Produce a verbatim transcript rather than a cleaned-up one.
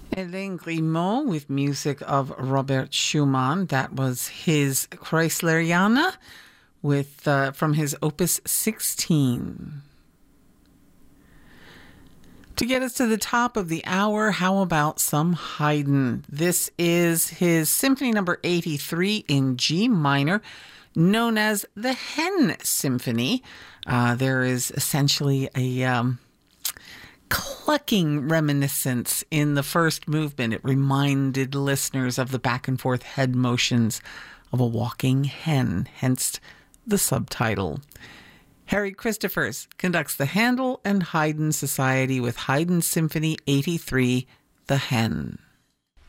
Hélène Grimaud with music of Robert Schumann. That was his Chrysleriana with uh, from his Opus sixteen. To get us to the top of the hour, how about some Haydn? This is his Symphony number eighty-three in G minor, known as the Hen Symphony. Uh, there is essentially a um, clucking reminiscence in the first movement. It reminded listeners of the back and forth head motions of a walking hen, hence the subtitle. Harry Christophers conducts the Handel and Haydn Society with Haydn Symphony eighty-three, The Hen.